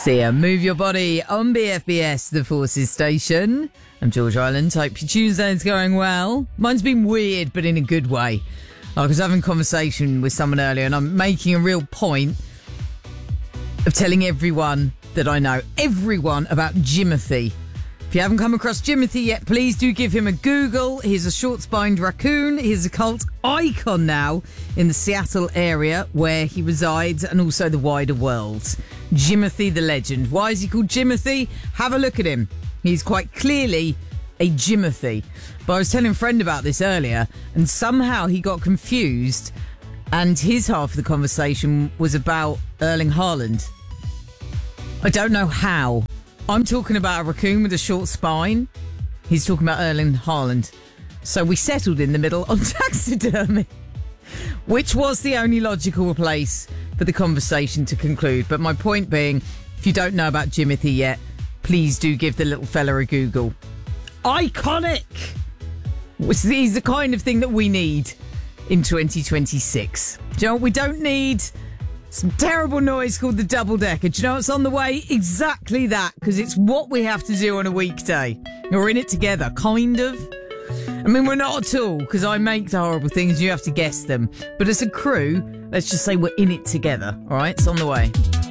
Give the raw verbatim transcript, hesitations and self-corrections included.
Sia, move your body on B F B S, the Forces Station. I'm George Island. Hope your Tuesday's going well. Mine's been weird, but in a good way. I was having a conversation with someone earlier, and I'm making a real point of telling everyone that I know, everyone, about Jimothy. If you haven't come across Jimothy yet, please do give him a Google. He's a short-spined raccoon. He's a cult icon now in the Seattle area where he resides and also the wider world. Jimothy the legend. Why is he called Jimothy? Have a look at him. He's quite clearly a Jimothy. But I was telling a friend about this earlier, and somehow he got confused, and his half of the conversation was about Erling Haaland. I don't know how. I'm talking about a raccoon with a short spine. He's talking about Erling Haaland. So we settled in the middle on taxidermy, which was the only logical place for the conversation to conclude. But my point being, if you don't know about Jimothy yet, please do give the little fella a Google. Iconic! He's the kind of thing that we need in twenty twenty-six. Do you know what we don't need? Some terrible noise called the double decker. Do you know what's on the way? Exactly that, because it's what we have to do on a weekday. We're in it together, kind of. I mean, we're not at all, because I make the horrible things, you have to guess them. But as a crew, let's just say we're in it together, all right? It's on the way.